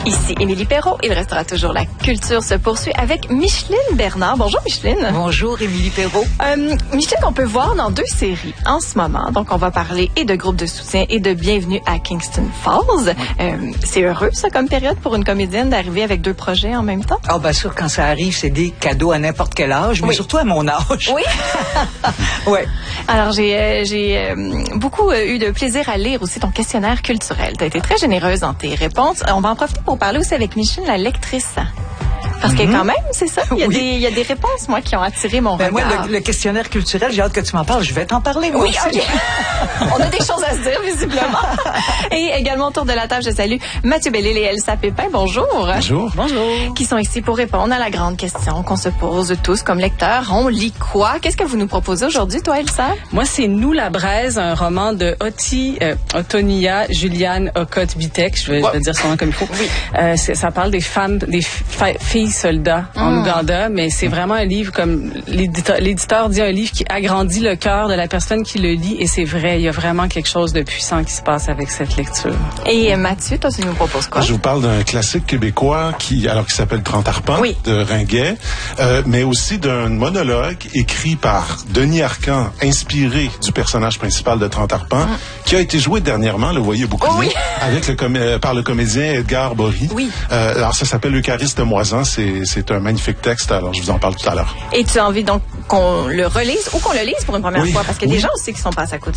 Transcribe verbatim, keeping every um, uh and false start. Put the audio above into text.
Ici Émilie Perrault. Il restera toujours la culture se poursuit avec Micheline Bernard. Bonjour Micheline. Bonjour Émilie Perrault. Euh, Micheline, qu'on peut voir dans deux séries en ce moment. Donc on va parler et de groupes de soutien et de Bienvenue à Kingston Falls. Oui. Euh, c'est heureux ça comme période pour une comédienne d'arriver avec deux projets en même temps? Ah oh, bien sûr, quand ça arrive, c'est des cadeaux à n'importe quel âge, mais oui. surtout à mon âge. Oui. Ouais. Alors j'ai euh, j'ai euh, beaucoup euh, eu de plaisir à lire aussi ton questionnaire culturel. Tu as été très généreuse dans tes réponses. On va en profiter pour parler aussi avec Micheline, la lectrice. Parce mm-hmm. que quand même, c'est ça, il y, a oui. des, il y a des réponses, moi, qui ont attiré mon ben regard. Moi, le, le questionnaire culturel, j'ai hâte que tu m'en parles. Je vais t'en parler, moi oui, aussi. OK. On a des choses à se dire, visiblement. Et également, autour de la table, je salue Mathieu Bellil et Elsa Pépin. Bonjour. Bonjour. Bonjour. Qui sont ici pour répondre à la grande question qu'on se pose tous comme lecteurs. On lit quoi? Qu'est-ce que vous nous proposez aujourd'hui, toi, Elsa? Moi, c'est Nous la braise, un roman de Oti, euh, Otonia Juliane Okot-Bitek. Je vais, ouais. je vais dire son nom comme il faut. Oui. Euh, ça parle des femmes, des fa- filles soldats en mmh. Ouganda, mais c'est vraiment un livre, comme l'éditeur, l'éditeur dit, un livre qui agrandit le cœur de la personne qui le lit, et c'est vrai, il y a vraiment quelque chose de puissant qui se passe avec cette lecture. Et Mathieu, toi, tu nous proposes quoi? Je vous parle d'un classique québécois qui, alors qui s'appelle trente arpents, oui. de Ringuet, euh, mais aussi d'un monologue écrit par Denis Arcand, inspiré du personnage principal de trente arpents, mmh. qui a été joué dernièrement, le voyez beaucoup, oh, oui. avec le com- par le comédien Edgar Bory. Oui. Euh, alors ça s'appelle L'Eucharisте moisant. C'est, c'est un magnifique texte, alors je vous en parle tout à l'heure. Et tu as envie donc qu'on le relise ou qu'on le lise pour une première oui, fois? Parce qu'il y a oui. des gens aussi qui sont passés à côté.